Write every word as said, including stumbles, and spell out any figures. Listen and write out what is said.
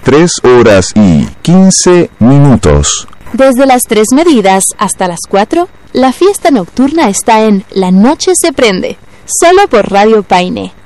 tres horas y quince minutos. Desde las tres medidas hasta las cuatro, la fiesta nocturna está en La Noche se Prende, solo por Radio Paine.